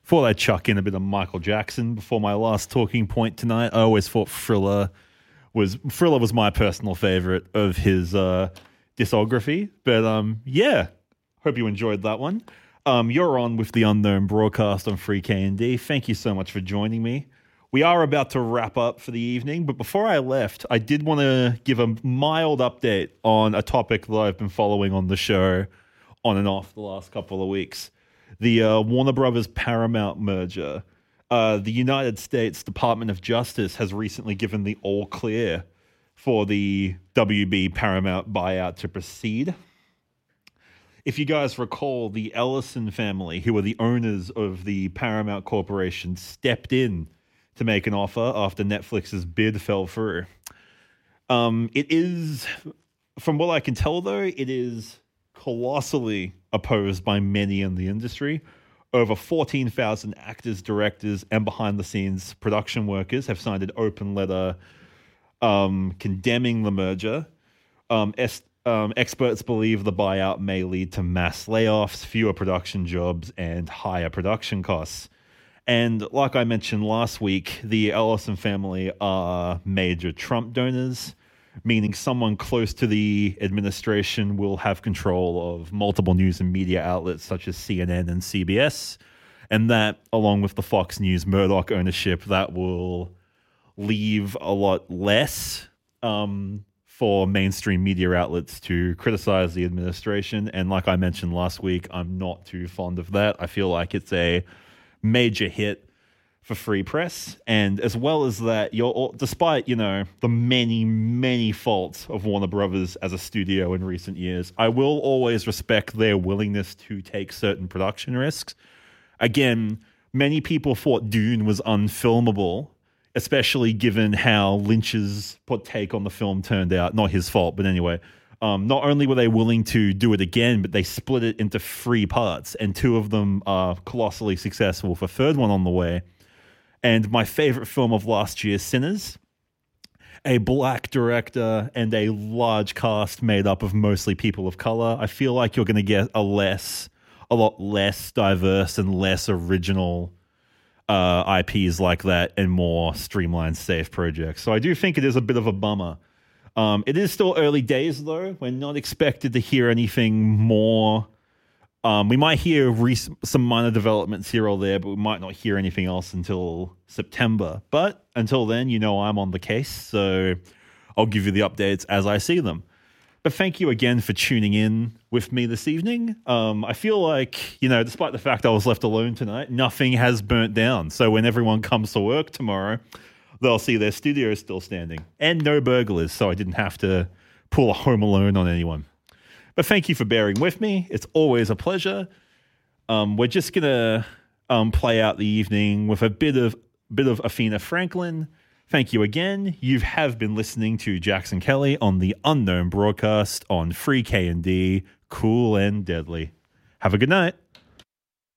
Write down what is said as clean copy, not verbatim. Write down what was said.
thought I'd chuck in a bit of Michael Jackson before my last talking point tonight. I always thought Thriller was my personal favorite of his discography. But yeah, hope you enjoyed that one. You're on with the Unknown Broadcast on Free K&D. Thank you so much for joining me. We are about to wrap up for the evening, but before I left, I did want to give a mild update on a topic that I've been following on the show on and off the last couple of weeks. The Warner Brothers Paramount merger. The United States Department of Justice has recently given the all clear for the WB Paramount buyout to proceed. If you guys recall, the Ellison family, who were the owners of the Paramount Corporation, stepped in to make an offer after Netflix's bid fell through. It is, from what I can tell though, it is colossally opposed by many in the industry. Over 14,000 actors, directors, and behind-the-scenes production workers have signed an open letter condemning the merger. Experts believe the buyout may lead to mass layoffs, fewer production jobs, and higher production costs. And like I mentioned last week, the Ellison family are major Trump donors, meaning someone close to the administration will have control of multiple news and media outlets such as CNN and CBS. And that, along with the Fox News Murdoch ownership, that will leave a lot less for mainstream media outlets to criticize the administration. And like I mentioned last week, I'm not too fond of that. I feel like it's a major hit for free press. And as well as that, despite, the many faults of Warner Brothers as a studio in recent years, I will always respect their willingness to take certain production risks. Again, many people thought Dune was unfilmable, especially given how Lynch's take on the film turned out. Not his fault, but anyway. Not only were they willing to do it again, but they split it into 3 parts, and 2 of them are colossally successful, with a third one on the way. And my favorite film of last year, Sinners, a black director and a large cast made up of mostly people of color. I feel like you're going to get a lot less diverse and less original IPs like that, and more streamlined, safe projects. So I do think it is a bit of a bummer. It is still early days, though. We're not expected to hear anything more. We might hear some minor developments here or there, but we might not hear anything else until September. But until then, I'm on the case, so I'll give you the updates as I see them. But thank you again for tuning in with me this evening. I feel like, despite the fact I was left alone tonight, nothing has burnt down. So when everyone comes to work tomorrow, they'll see their studio is still standing. And no burglars, so I didn't have to pull a Home Alone on anyone. But thank you for bearing with me. It's always a pleasure. We're just going to play out the evening with a bit of Athena Franklin. Thank you again. You have been listening to Jackson Kelly on the Unknown Broadcast on Free K&D, cool and deadly. Have a good night.